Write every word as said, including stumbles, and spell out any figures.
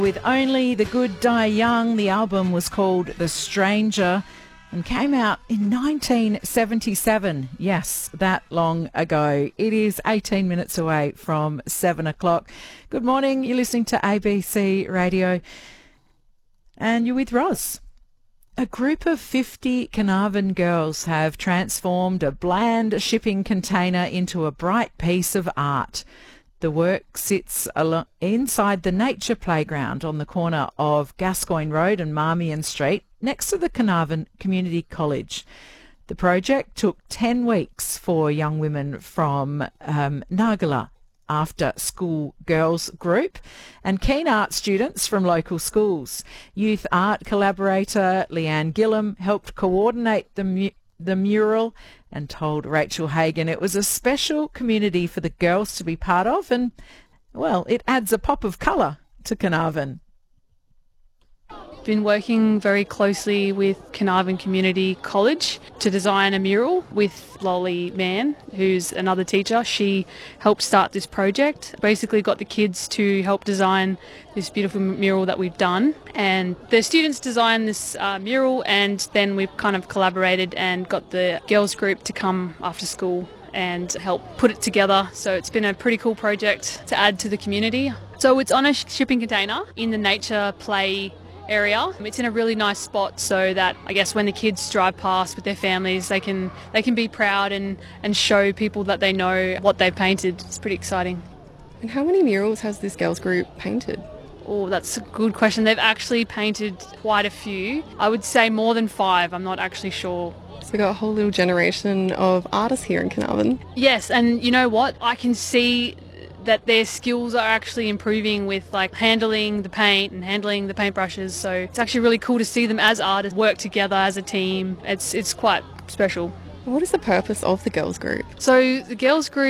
With Only the Good Die Young, the album was called The Stranger and came out in nineteen seventy-seven. Yes, that long ago. It is eighteen minutes away from seven o'clock. Good morning. You're listening to A B C Radio and you're with Roz. A group of fifty Carnarvon girls have transformed a bland shipping container into a bright piece of art. The work sits al- inside the Nature Playground on the corner of Gascoyne Road and Marmion Street, next to the Carnarvon Community College. The project took ten weeks for young women from um, Nagala After School Girls Group and keen art students from local schools. Youth art collaborator Leanne Gillam helped coordinate the mu- the mural and told Rachel Hagan it was a special community for the girls to be part of and, well, it adds a pop of colour to Carnarvon. Been working very closely with Carnarvon Community College to design a mural with Lolly Mann, who's another teacher. She helped start this project. Basically got the kids to help design this beautiful mural that we've done. And the students designed this uh, mural, and then we've kind of collaborated and got the girls group to come after school and help put it together. So it's been a pretty cool project to add to the community. So it's on a shipping container in the nature play area. It's in a really nice spot so that I guess when the kids drive past with their families, they can they can be proud and, and show people that they know what they've painted. It's pretty exciting. And how many murals has this girls group painted? Oh, that's a good question. They've actually painted quite a few. I would say more than five. I'm not actually sure. So we've got a whole little generation of artists here in Carnarvon. Yes, and you know what? I can see that their skills are actually improving with like handling the paint and handling the paintbrushes. So it's actually really cool to see them as artists work together as a team. It's it's quite special. What is the purpose of the girls group? So the girls group